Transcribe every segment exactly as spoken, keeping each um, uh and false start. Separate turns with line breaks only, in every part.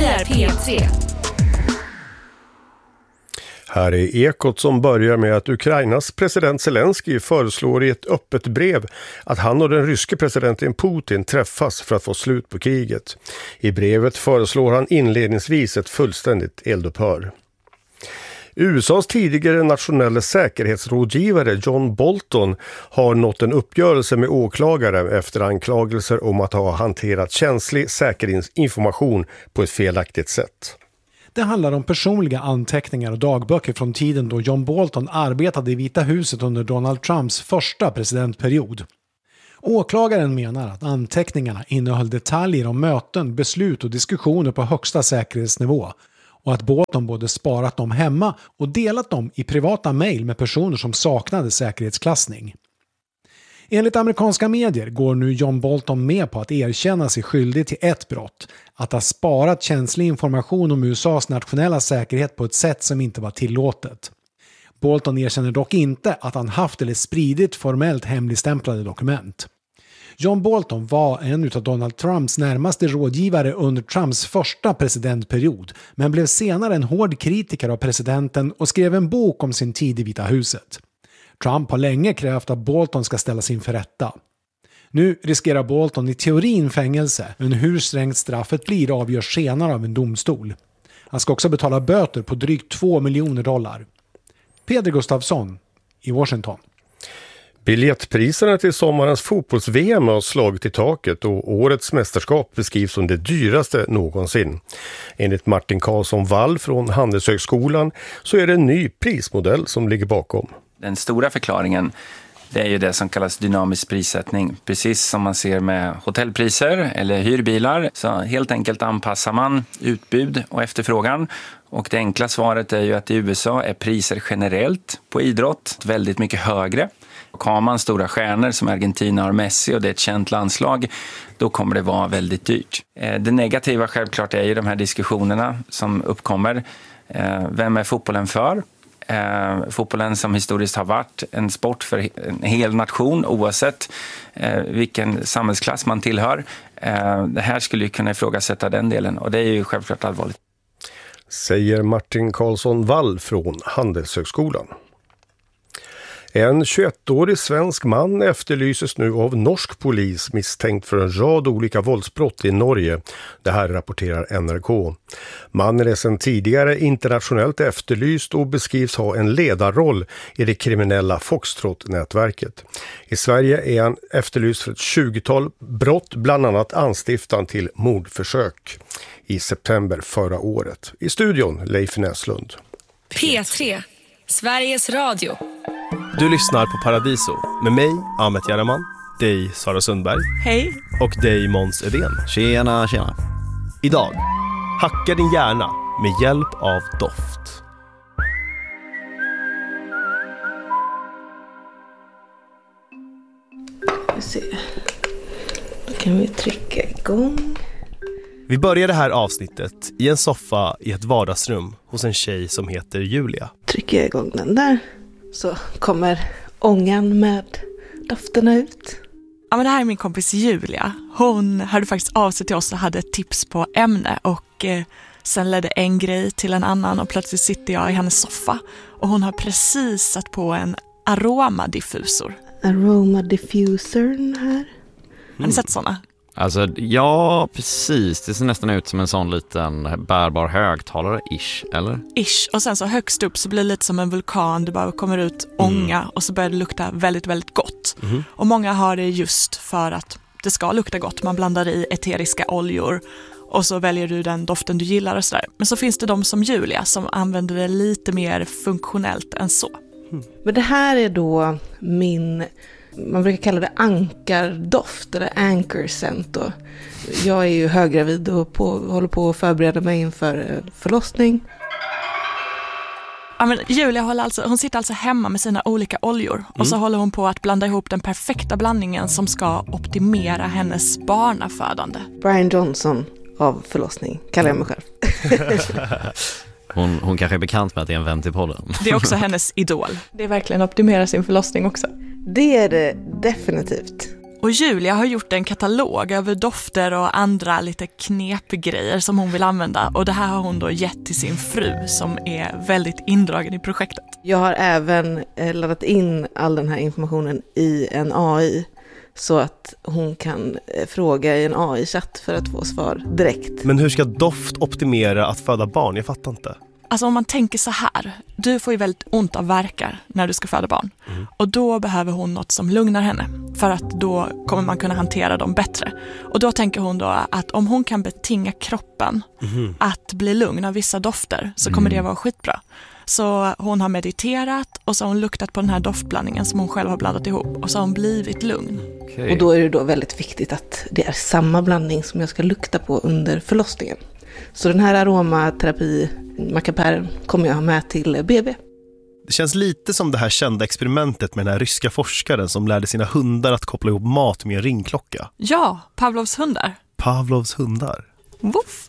är P tre.
Här är Ekot som börjar med att Ukrainas president Zelensky föreslår i ett öppet brev att han och den ryske presidenten Putin träffas för att få slut på kriget. I brevet föreslår han inledningsvis ett fullständigt eldupphör. U S A:s tidigare nationella säkerhetsrådgivare John Bolton har nått en uppgörelse med åklagare efter anklagelser om att ha hanterat känslig säkerhetsinformation på ett felaktigt sätt.
Det handlar om personliga anteckningar och dagböcker från tiden då John Bolton arbetade i Vita huset under Donald Trumps första presidentperiod. Åklagaren menar att anteckningarna innehöll detaljer om möten, beslut och diskussioner på högsta säkerhetsnivå och att Bolton både sparat dem hemma och delat dem i privata mejl med personer som saknade säkerhetsklassning. Enligt amerikanska medier går nu John Bolton med på att erkänna sig skyldig till ett brott, att ha sparat känslig information om U S A:s nationella säkerhet på ett sätt som inte var tillåtet. Bolton erkänner dock inte att han haft eller spridit formellt hemligstämplade dokument. John Bolton var en av Donald Trumps närmaste rådgivare under Trumps första presidentperiod, men blev senare en hård kritiker av presidenten och skrev en bok om sin tid i Vita huset. Trump har länge krävt att Bolton ska ställas inför rätta. Nu riskerar Bolton i teorin fängelse, men hur strängt straffet blir avgörs senare av en domstol. Han ska också betala böter på drygt två miljoner dollar. Peder Gustafsson i Washington.
Biljettpriserna till sommarens fotbolls-V M har slagit i taket och årets mästerskap beskrivs som det dyraste någonsin. Enligt Martin Karlsson Wall från Handelshögskolan så är det en ny prismodell som ligger bakom.
Den stora förklaringen, det är ju det som kallas dynamisk prissättning. Precis som man ser med hotellpriser eller hyrbilar, så helt enkelt anpassar man utbud och efterfrågan. Och det enkla svaret är ju att i U S A är priser generellt på idrott väldigt mycket högre. Och har man stora stjärnor som Argentina har Messi och det är ett känt landslag, då kommer det vara väldigt dyrt. Det negativa självklart är ju de här diskussionerna som uppkommer. Vem är fotbollen för? Eh, fotbollen som historiskt har varit en sport för en hel nation oavsett eh, vilken samhällsklass man tillhör. Eh, det här skulle ju kunna ifrågasätta den delen och det är ju självklart allvarligt.
Säger Martin Karlsson Wall från Handelshögskolan. En tjugoettårig svensk man efterlyses nu av norsk polis misstänkt för en rad olika våldsbrott i Norge. Det här rapporterar N R K. Mannen är sedan tidigare internationellt efterlyst och beskrivs ha en ledarroll i det kriminella Foxtrot-nätverket. I Sverige är han efterlyst för ett tjugotal brott, bland annat anstiftan till mordförsök i september förra året. I studion Leif Näslund.
P tre, Sveriges Radio.
Du lyssnar på Paradiso med mig, Ahmet Jaraman, dig, Sara Sundberg.
Hej.
Och dig, Måns Edén.
Tjena, tjena.
Idag, hacka din hjärna med hjälp av doft.
Vi ser. Då kan vi trycka igång.
Vi börjar det här avsnittet i en soffa i ett vardagsrum hos en tjej som heter Julia.
Trycker jag igång den där. Så kommer ångan med dofterna ut.
Ja, men det här är min kompis Julia. Hon hörde faktiskt av sig till oss och hade ett tips på ämne. Och eh, sen ledde en grej till en annan och plötsligt sitter jag i hennes soffa. Och hon har precis satt på en aromadiffusor.
Aromadiffusorn här. Mm.
Har ni sett såna?
Alltså, ja, precis. Det ser nästan ut som en sån liten bärbar högtalare, ish, eller?
Ish. Och sen så högst upp så blir det lite som en vulkan. Det bara kommer ut ånga mm. och så börjar det lukta väldigt, väldigt gott. Mm. Och många har det just för att det ska lukta gott. Man blandar i eteriska oljor och så väljer du den doften du gillar och sådär. Men så finns det de som Julia som använder det lite mer funktionellt än så.
Mm. Men det här är då min... Man brukar kalla det ankardoft eller anchor scent. Och jag är ju höggravid och på, håller på att förbereda mig inför förlossning.
Ja, men Julia håller alltså, hon sitter alltså hemma med sina olika oljor. Mm. Och så håller hon på att blanda ihop den perfekta blandningen som ska optimera hennes barnafödande.
Brian Johnson av förlossning kallar jag mig själv.
Hon, hon kanske är bekant med att det är en vän till podden.
Det är också hennes idol. Det är verkligen optimera sin förlossning också.
Det är det definitivt.
Och Julia har gjort en katalog över dofter och andra lite knepgrejer som hon vill använda. Och det här har hon då gett till sin fru som är väldigt indragen i projektet.
Jag har även laddat in all den här informationen i en A I. Så att hon kan fråga i en A I-chatt för att få svar direkt.
Men hur ska doft optimera att föda barn? Jag fattar inte.
Alltså om man tänker så här, du får ju väldigt ont av värkar när du ska föda barn. Mm. Och då behöver hon något som lugnar henne. För att då kommer man kunna hantera dem bättre. Och då tänker hon då att om hon kan betinga kroppen mm. att bli lugn av vissa dofter så kommer mm. det vara skitbra. Så hon har mediterat och så har hon luktat på den här doftblandningen som hon själv har blandat ihop. Och så har hon blivit lugn.
Okay. Och då är det då väldigt viktigt att det är samma blandning som jag ska lukta på under förlossningen. Så den här aromaterapi mackapären kommer jag ha med till B B.
Det känns lite som det här kända experimentet med den här ryska forskaren som lärde sina hundar att koppla ihop mat med en ringklocka.
Ja, Pavlovs hundar.
Pavlovs hundar.
Woof.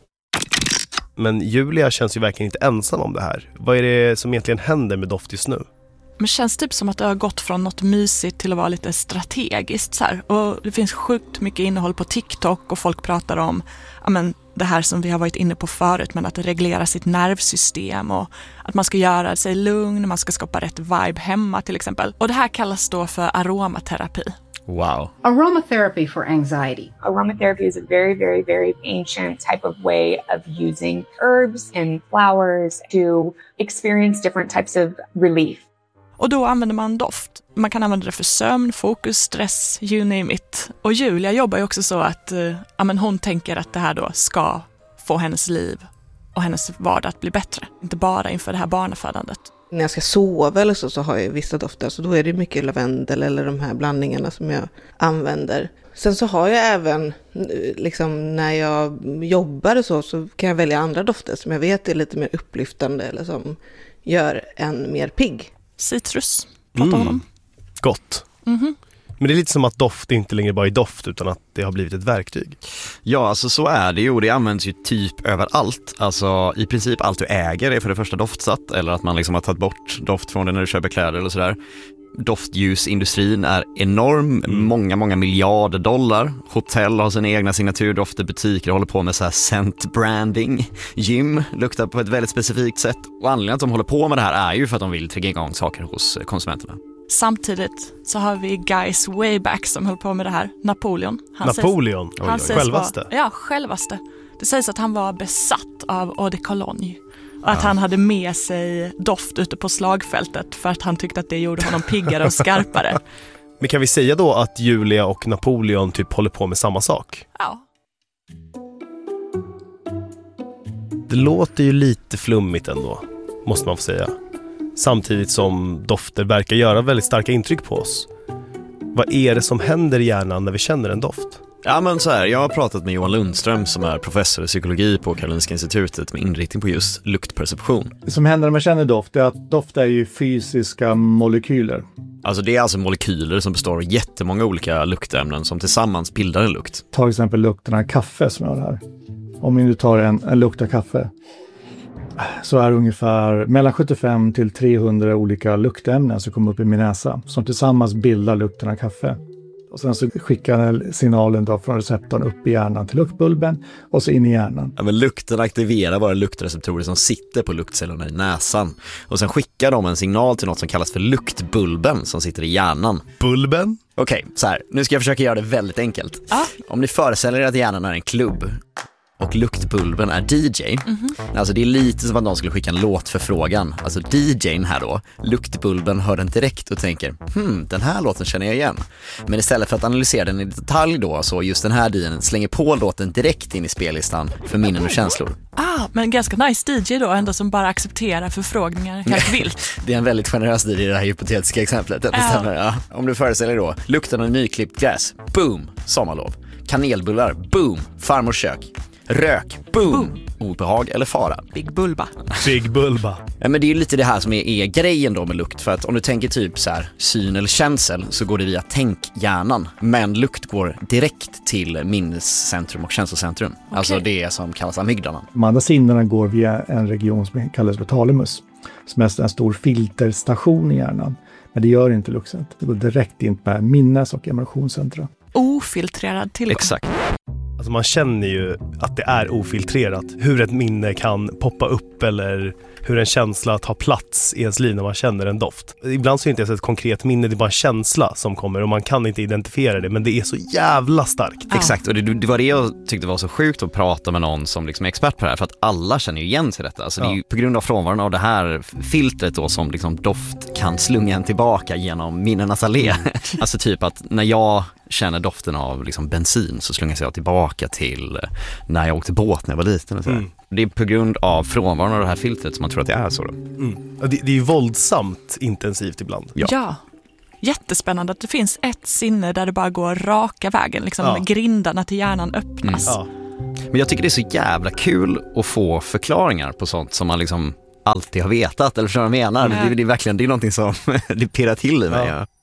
Men Julia känns ju verkligen inte ensam om det här. Vad är det som egentligen händer med doft just nu?
Men det känns typ som att det har gått från något mysigt till att vara lite strategiskt så här. Och det finns sjukt mycket innehåll på TikTok och folk pratar om ja, men, det här som vi har varit inne på förut, men att reglera sitt nervsystem och att man ska göra sig lugn, man ska skapa rätt vibe hemma till exempel. Och det här kallas då för aromaterapi.
Wow.
Aromatherapy for anxiety. Aromatherapy is a very, very, very ancient type of way of using herbs and flowers to experience different types of relief.
Och då använder man doft. Man kan använda det för sömn, fokus, stress, you name it. Och Julia jobbar ju också så att uh, ja, men hon tänker att det här då ska få hennes liv och hennes vardag att bli bättre. Inte bara inför det här barnafödandet.
När jag ska sova eller så, så har jag vissa dofter. Så då är det mycket lavendel eller de här blandningarna som jag använder. Sen så har jag även, liksom när jag jobbar och så, så kan jag välja andra dofter som jag vet är lite mer upplyftande eller som gör en mer pigg.
Citrus, pratar
mm.
hon om.
Gott.
Mm-hmm.
Men det är lite som att doft inte längre bara är doft utan att det har blivit ett verktyg.
Ja, alltså så är det ju och det används ju typ överallt. Alltså i princip allt du äger är för det första doftsatt eller att man liksom har tagit bort doft från det när du köper kläder eller sådär. Doftljusindustrin är enorm, mm. många, många miljarder dollar. Hotell har sina egna signaturdofter, butiker håller på med så här scent branding. Gym luktar på ett väldigt specifikt sätt. Och anledningen att de håller på med det här är ju för att de vill trigga igång saker hos konsumenterna.
Samtidigt så har vi guys way back som höll på med det här. Napoleon. Han
Napoleon?
Sägs, han
oj, oj. Självaste?
Var, ja, självaste. Det sägs att han var besatt av eau de cologne. Och att ja. han hade med sig doft ute på slagfältet för att han tyckte att det gjorde honom piggare och skarpare.
Men kan vi säga då att Julia och Napoleon typ håller på med samma sak?
Ja.
Det låter ju lite flummigt ändå, måste man få säga. Samtidigt som dofter verkar göra väldigt starka intryck på oss. Vad är det som händer i hjärnan när vi känner en doft?
Ja men så här, jag har pratat med Johan Lundström som är professor i psykologi på Karolinska institutet med inriktning på just luktperception.
Det som händer när man känner doft är att doft är ju fysiska molekyler.
Alltså det är alltså molekyler som består av jättemånga olika luktämnen som tillsammans bildar en lukt.
Ta till exempel lukten av kaffe som jag har här. Om vi nu tar en, en lukt av kaffe så är det ungefär mellan sjuttiofem till trehundra olika luktämnen som kommer upp i min näsa som tillsammans bildar lukten av kaffe. Och sen så skickar signalen då från receptorn upp i hjärnan till luktbulben och så in i hjärnan.
Ja, men lukten aktiverar bara luktreceptorer som sitter på luktcellerna i näsan. Och sen skickar de en signal till något som kallas för luktbulben som sitter i hjärnan.
Bulben?
Okej, okay, så här. Nu ska jag försöka göra det väldigt enkelt. Ah. Om ni föreställer er att hjärnan är en klubb och luktbulben är D J. Mm-hmm. Alltså det är lite som att någon skulle skicka en låtförfrågan. Alltså D J:n här då, luktbulben hör den direkt och tänker hmm, den här låten känner jag igen. Men istället för att analysera den i detalj då så just den här D J:n slänger på låten direkt in i spellistan för minnen och känslor.
Ah, men ganska nice D J då ändå som bara accepterar förfrågningar helt vilt.
Det är en väldigt generös D J i det här hypotetiska exemplet. Det uh. stämmer, ja. Om du föreställer då, lukten av nyklippt gräs, boom, sommarlov. Kanelbullar, boom, farmors kök. Rök, boom. boom, obehag eller fara.
Big bulba.
Big bulba.
Ja, men det är ju lite det här som är, är grejen då med lukt. För att om du tänker typ så här, syn eller känsel så går det via tänkhjärnan. Men lukt går direkt till minnescentrum och känslocentrum. Okay. Alltså det som kallas amygdalan.
De andra sinnena går via en region som kallas för thalamus. Som är en stor filterstation i hjärnan. Men det gör inte lukten. Det går direkt in med minnes- och emotionscentra.
ofiltrerad tillgång.
Exakt.
Alltså man känner ju att det är ofiltrerat. Hur ett minne kan poppa upp eller hur en känsla tar plats i ens liv när man känner en doft. Ibland så är det inte ens ett konkret minne, det är bara en känsla som kommer och man kan inte identifiera det, men det är så jävla starkt.
Ja. Exakt, och det, det var det jag tyckte var så sjukt att prata med någon som liksom är expert på det här, för att alla känner ju igen sig detta. Alltså ja. Det är ju på grund av frånvaron av det här filtret då som liksom doft kan slunga en tillbaka genom minnenas allé. Mm. Alltså typ att när jag känner doften av liksom bensin så slungas jag tillbaka till när jag åkte båt när jag var liten. Och så mm. Det är på grund av frånvaron av det här filtret som man tror att det är så. Då.
Mm. Det, det är ju våldsamt intensivt ibland.
Ja. ja. Jättespännande att det finns ett sinne där det bara går raka vägen. Liksom ja. Grindarna till hjärnan öppnas. Mm.
Ja. Men jag tycker det är så jävla kul att få förklaringar på sånt som man liksom alltid har vetat. Eller så jag menar. Mm. Det, det är verkligen det är någonting som det pirrar till i mig. Ja.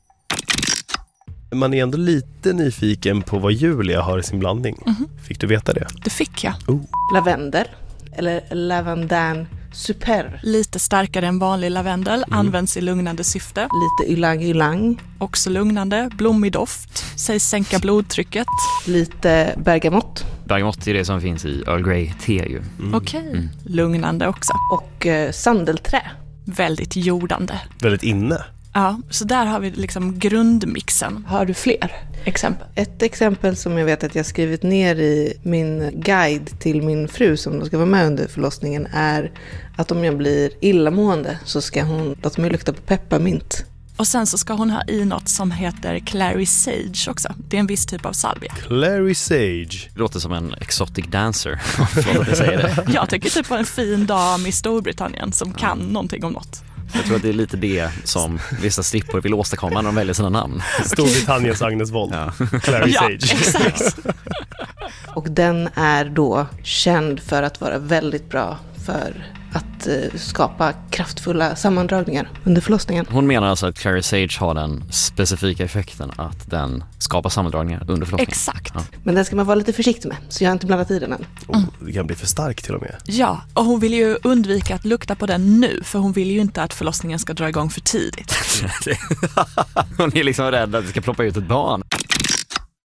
Man är ändå lite nyfiken på vad Julia har i sin blandning. Mm-hmm. Fick du veta det?
Det fick jag.
Oh.
Lavendel, eller Lavandin super.
Lite starkare än vanlig lavendel, mm. används i lugnande syfte.
Lite ylang ylang.
Också lugnande, blommig doft, sägs sänka blodtrycket.
Lite bergamott.
Bergamott är det som finns i Earl Grey te ju.
Mm. Okej, okay. mm. lugnande också.
Och eh, sandelträ.
Väldigt jordande.
Väldigt inne.
Ja, så där har vi liksom grundmixen.
Har du fler exempel? Ett exempel som jag vet att jag skrivit ner i min guide till min fru som då ska vara med under förlossningen är att om jag blir illamående så ska hon låta mig lukta på pepparmint.
Och sen så ska hon ha i något som heter Clary Sage också. Det är en viss typ av salvia.
Clary Sage.
Det låter som en exotic dancer. jag, säger det.
jag tycker typ på en fin dam i Storbritannien som kan någonting om något.
Jag tror att det är lite det som vissa strippor vill åstadkomma när de väljer sina namn.
Storbritanniens Agnes Wold.
Ja.
Clary
ja,
Sage.
Exakt.
Och den är då känd för att vara väldigt bra för att eh, skapa kraftfulla sammandragningar under förlossningen.
Hon menar alltså att Clary Sage har den specifika effekten att den skapar sammandragningar under förlossningen.
Exakt.
Ja.
Men den ska man vara lite försiktig med, så jag har inte blandat i den än.
Oh, det kan bli för stark till och med.
Ja, och hon vill ju undvika att lukta på den nu, för hon vill ju inte att förlossningen ska dra igång för tidigt.
Hon är liksom rädd att det ska ploppa ut ett barn.